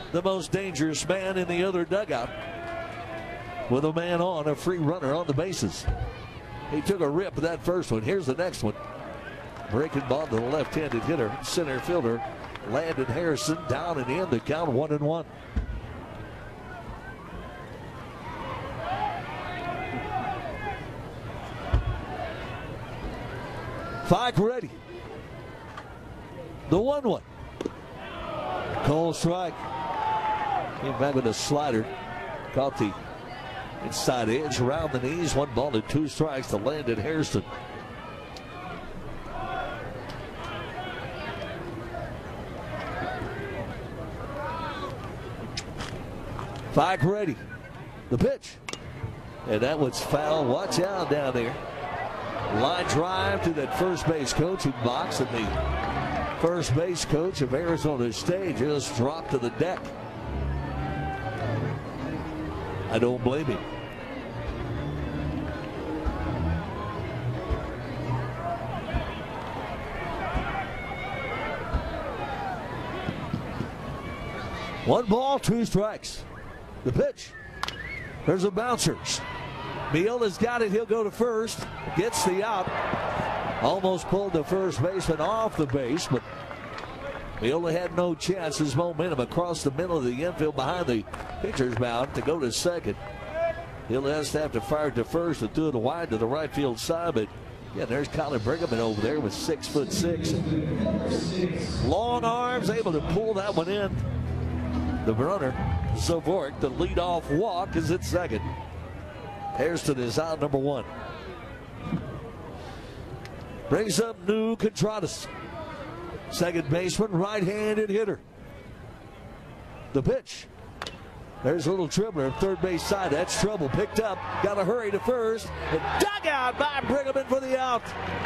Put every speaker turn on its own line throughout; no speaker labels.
the most dangerous man in the other dugout. With a man on, a free runner on the bases. He took a rip of that first one. Here's the next one. Breaking ball to the left-handed hitter, center fielder Landon Harrison, down and in. The count 1-1. Fike ready. The 1-1. Cole strike. Came back with a slider. Caught the inside edge around the knees. 1 ball and 2 strikes to Landon Harrison. Fike ready. The pitch. And that one's foul. Watch out down there. Line drive to that first base coaching box, and the first base coach of Arizona State just dropped to the deck. I don't blame him. One ball, 2 strikes. The pitch. There's a bouncer. Miola's got it. He'll go to first. Gets the out. Almost pulled the first baseman off the base, but Miola had no chance. His momentum across the middle of the infield behind the pitcher's mound to go to second. He'll have to fire to first and throw it wide to the right field side, but yeah, there's Colin Brigham over there with 6'6". Long arms, able to pull that one in. The runner, Zavorik, the leadoff walk, is at second. Hairston is out, number 1. Brings up New Contradas. Second baseman, right-handed hitter. The pitch. There's a little dribbler, third base side. That's trouble. Picked up. Got to hurry to first. And dug out by Brigham for the out.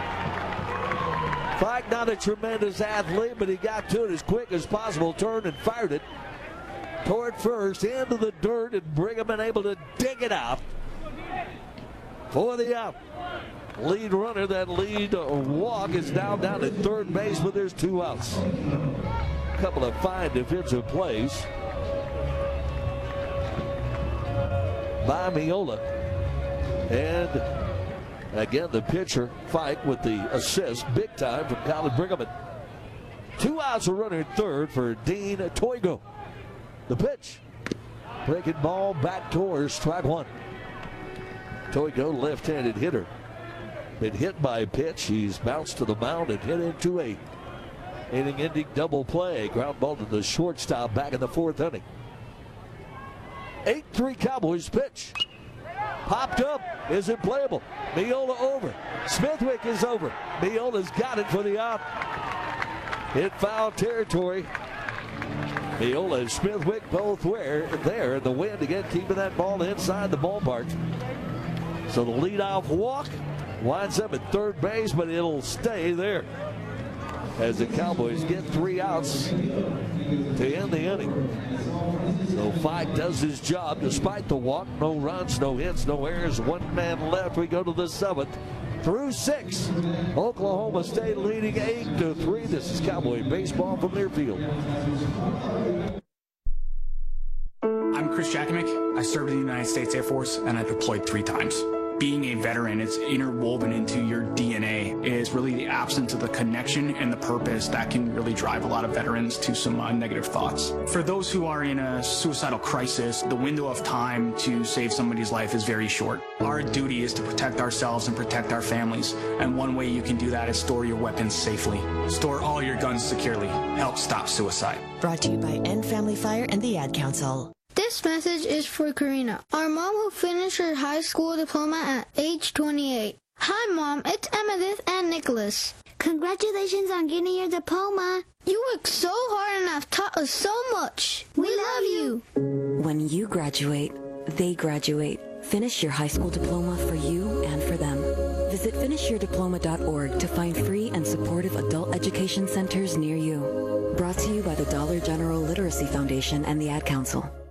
Fike, not a tremendous athlete, but he got to it as quick as possible. Turned and fired it toward first, into the dirt, and Brigham able to dig it out for the out. Lead runner, that lead walk is now down at third base, but there's 2 outs. A couple of fine defensive plays by Miola. And again, the pitcher, Fike, with the assist, big time from Colin Brigham. 2 outs, a runner at third for Dean Toigo. The pitch. Breaking ball back towards strike 1. Toigo, left-handed hitter. Been hit by a pitch. He's bounced to the mound and hit into a inning-ending double play. Ground ball to the shortstop back in the 4th inning. 8-3 Cowboys pitch. Popped up. Is it playable? Miola over. Smithwick is over. Miola's got it for the out. Hit foul territory. Miola and Smithwick both there in the wind again, keeping that ball inside the ballpark. So the leadoff walk winds up at third base, but it'll stay there as the Cowboys get 3 outs to end the inning. So Fike does his job despite the walk. No runs, no hits, no errors. 1 man left. We go to the 7th through 6. Oklahoma State leading 8-3. This is Cowboy baseball from Learfield.
I'm Chris Jakimick. I served in the United States Air Force, and I deployed 3 times. Being a veteran, it's interwoven into your DNA. It is really the absence of the connection and the purpose that can really drive a lot of veterans to some negative thoughts. For those who are in a suicidal crisis, the window of time to save somebody's life is very short. Our duty is to protect ourselves and protect our families, and one way you can do that is store your weapons safely. Store all your guns securely. Help stop suicide.
Brought to you by End Family Fire and the Ad Council.
This message is for Karina, our mom who finished her high school diploma at age 28. Hi, Mom. It's Emmeline and Nicholas.
Congratulations on getting your diploma.
You worked so hard and have taught us so much. We love you.
When you graduate, they graduate. Finish your high school diploma for you and for them. Visit finishyourdiploma.org to find free and supportive adult education centers near you. Brought to you by the Dollar General Literacy Foundation and the Ad Council.